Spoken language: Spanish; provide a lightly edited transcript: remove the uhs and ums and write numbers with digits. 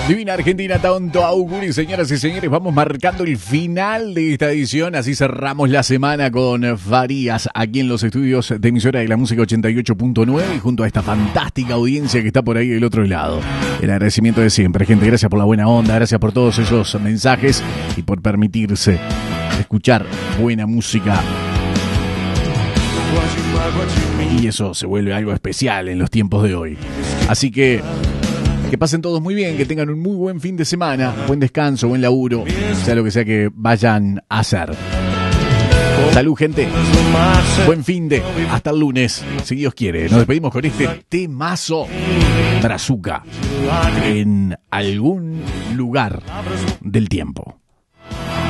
Divina Argentina, tanto auguri, señoras y señores. Vamos marcando el final de esta edición. Así cerramos la semana con Farías aquí en los estudios de emisora de la música 88.9 y junto a esta fantástica audiencia que está por ahí del otro lado. El agradecimiento de siempre, gente. Gracias por la buena onda, gracias por todos esos mensajes y por permitirse escuchar buena música. Y eso se vuelve algo especial en los tiempos de hoy. Así que pasen todos muy bien, que tengan un muy buen fin de semana, buen descanso, buen laburo, sea lo que sea que vayan a hacer. Salud, gente. Buen fin de. Hasta el lunes, si Dios quiere. Nos despedimos con este temazo Brazuca en algún lugar del tiempo.